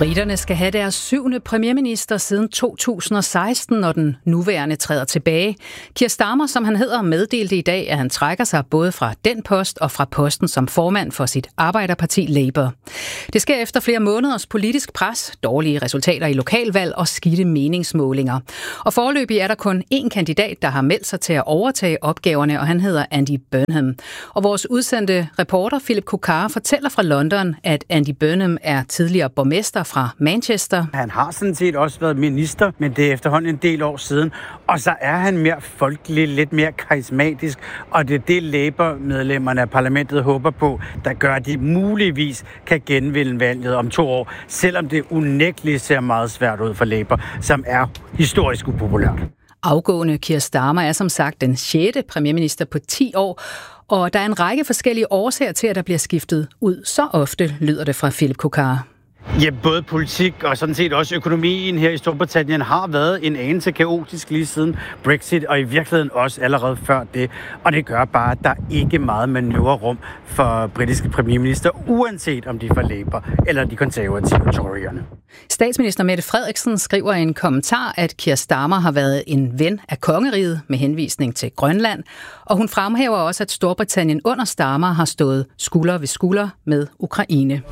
Briterne skal have deres 7. premierminister siden 2016, når den nuværende træder tilbage. Keir Starmer, som han hedder, meddelte i dag, at han trækker sig både fra den post og fra posten som formand for sit arbejderparti Labour. Det sker efter flere måneders politisk pres, dårlige resultater i lokalvalg og skidte meningsmålinger. Og foreløbig er der kun én kandidat, der har meldt sig til at overtage opgaverne, og han hedder Andy Burnham. Og vores udsendte reporter Philip Kokar fortæller fra London, at Andy Burnham er tidligere borgmester fra Manchester. Han har sådan set også været minister, men det er efterhånden en del år siden. Og så er han mere folkelig, lidt mere karismatisk, og det er det Labour-medlemmerne af parlamentet håber på, der gør, at de muligvis kan genvinde valget om 2 år, selvom det unægteligt ser meget svært ud for Labour, som er historisk upopulært. Afgående Keir Starmer er som sagt den 6. premierminister på 10 år, og der er en række forskellige årsager til, at der bliver skiftet ud så ofte, lyder det fra Philip Kokar. Ja, både politik og sådan set også økonomien her i Storbritannien har været en anelse kaotisk lige siden Brexit, og i virkeligheden også allerede før det. Og det gør bare, at der ikke er meget manøvrerum for britiske premierminister, uanset om de er fra Labour eller de konservative Toryerne. Statsminister Mette Frederiksen skriver i en kommentar, at Keir Starmer har været en ven af kongeriget med henvisning til Grønland, og hun fremhæver også, at Storbritannien under Starmer har stået skulder ved skulder med Ukraine.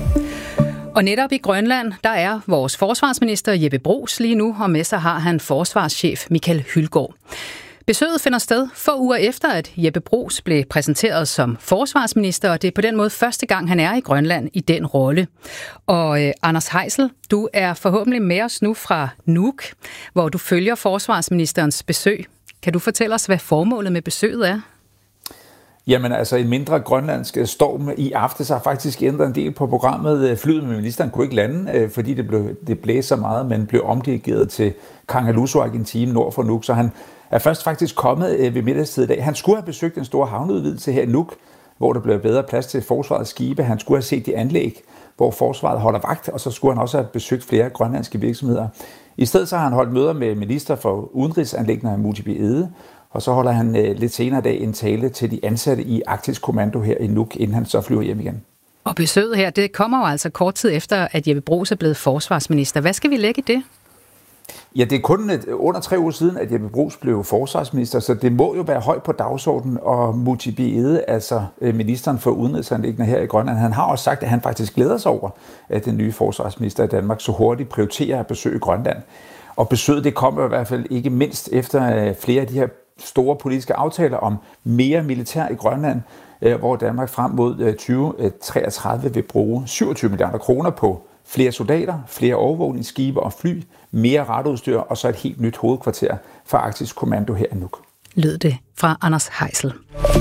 Og netop i Grønland, der er vores forsvarsminister Jeppe Bruus lige nu, og med sig har han forsvarschef Michael Hylgaard. Besøget finder sted få uger efter, at Jeppe Bruus blev præsenteret som forsvarsminister, og det er på den måde første gang, han er i Grønland i den rolle. Og Anders Heisel, du er forhåbentlig med os nu fra Nuuk, hvor du følger forsvarsministerens besøg. Kan du fortælle os, hvad formålet med besøget er? Jamen altså en mindre grønlandsk storm i aftes har faktisk ændret en del på programmet. Flyet med ministeren kunne ikke lande, fordi det blæste så meget, men blev omdirigeret til Kangerlussuaq, en time nord for Nuuk. Så han er først faktisk kommet ved middagstid i dag. Han skulle have besøgt den store havneudvidelse her i Nuuk, hvor der blev bedre plads til forsvarets skibe. Han skulle have set de anlæg, hvor forsvaret holder vagt, og så skulle han også have besøgt flere grønlandske virksomheder. I stedet så har han holdt møder med minister for udenrigsanliggender Mujibi Egede, og så holder han lidt senere i dag en tale til de ansatte i Arktisk Kommando her i Nuuk, inden han så flyver hjem igen. Og besøget her, det kommer jo altså kort tid efter, at Jeppe Bruus er blevet forsvarsminister. Hvad skal vi lægge i det? Ja, det er kun under 3 uger siden, at Jeppe Bruus blev forsvarsminister, så det må jo være højt på dagsordenen, og Mujibi Egede, altså ministeren for udenrigsanliggender her i Grønland, han har også sagt, at han faktisk glæder sig over, at den nye forsvarsminister i Danmark så hurtigt prioriterer at besøge Grønland. Og besøget, det kommer i hvert fald ikke mindst efter flere af de her store politiske aftaler om mere militær i Grønland, hvor Danmark frem mod 2033 vil bruge 27 milliarder kroner på flere soldater, flere overvågningsskibe og fly, mere radioudstyr og så et helt nyt hovedkvarter for Arktisk Kommando her i Nuuk. Lød det fra Anders Heisel.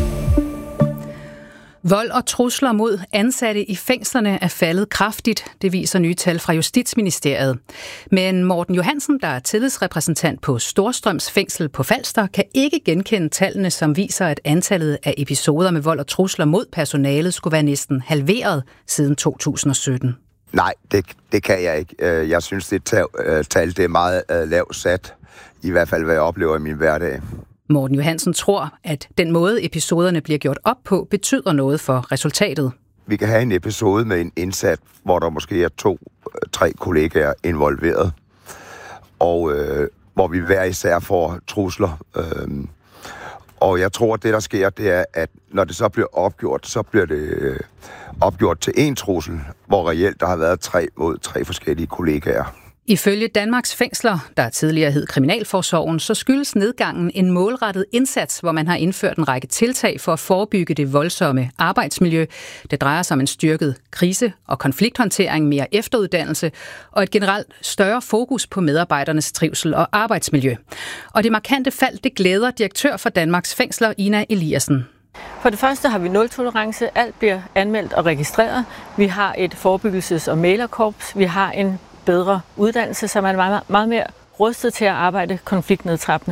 Vold og trusler mod ansatte i fængslerne er faldet kraftigt, det viser nye tal fra Justitsministeriet. Men Morten Johansen, der er tillidsrepræsentant på Storstrøms fængsel på Falster, kan ikke genkende tallene, som viser, at antallet af episoder med vold og trusler mod personalet skulle være næsten halveret siden 2017. Nej, det kan jeg ikke. Jeg synes, det tal det er meget lavt sat, i hvert fald hvad jeg oplever i min hverdag. Morten Johansen tror, at den måde episoderne bliver gjort op på, betyder noget for resultatet. Vi kan have en episode med en indsat, hvor der måske er 2-3 kollegaer involveret, og hvor vi hver især får trusler. Og jeg tror, at det der sker, det er, at når det så bliver opgjort, så bliver det opgjort til en trussel, hvor reelt der har været 3 mod 3 forskellige kollegaer. Ifølge Danmarks Fængsler, der tidligere hed Kriminalforsorgen, så skyldes nedgangen en målrettet indsats, hvor man har indført en række tiltag for at forebygge det voldsomme arbejdsmiljø. Det drejer sig om en styrket krise- og konflikthåndtering, mere efteruddannelse og et generelt større fokus på medarbejdernes trivsel og arbejdsmiljø. Og det markante fald, det glæder direktør for Danmarks Fængsler, Ina Eliassen. For det første har vi nul-tolerance. Alt bliver anmeldt og registreret. Vi har et forebyggelses- og mailerkorps. Vi har en bedre uddannelse, så man er meget mere rustet til at arbejde konfliktnedtrappende.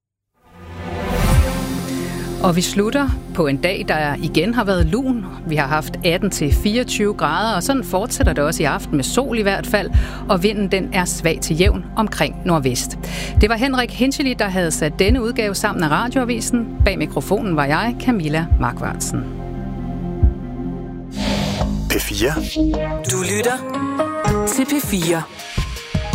Og vi slutter på en dag, der igen har været lun. Vi har haft 18-24 grader, og sådan fortsætter det også i aften med sol i hvert fald, og vinden den er svag til jævn omkring nordvest. Det var Henrik Hinchely, der havde sat denne udgave sammen af Radioavisen. Bag mikrofonen var jeg, Camilla Markvartsen. P4. Du lytter til P4.